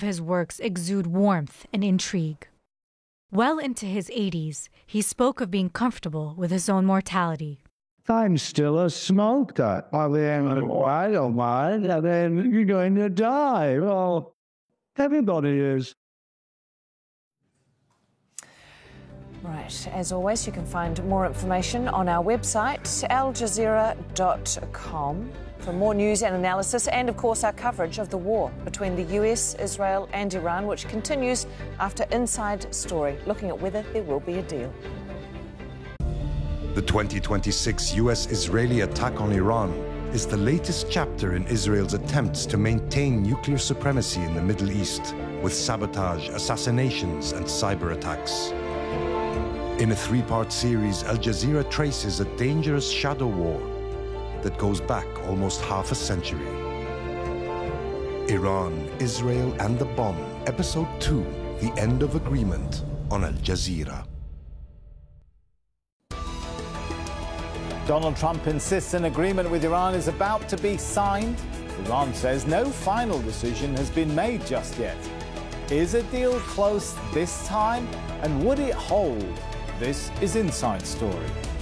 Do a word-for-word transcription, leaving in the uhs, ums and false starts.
his works exude warmth and intrigue. Well into his eighties, he spoke of being comfortable with his own mortality. I'm still a smoker. I mean, I don't mind. And then you're going to die. Well, everybody is. Right, as always, you can find more information on our website, al jazeera dot com, for more news and analysis, and of course our coverage of the war between the U S, Israel and Iran, which continues after Inside Story, looking at whether there will be a deal. The twenty twenty-six U S-Israeli attack on Iran is the latest chapter in Israel's attempts to maintain nuclear supremacy in the Middle East, with sabotage, assassinations, and cyber attacks. In a three-part series, Al Jazeera traces a dangerous shadow war that goes back almost half a century. Iran, Israel, and the Bomb, Episode two, The End of Agreement, on Al Jazeera. Donald Trump insists an agreement with Iran is about to be signed. Iran says no final decision has been made just yet. Is a deal close this time? And would it hold? This is Inside Story.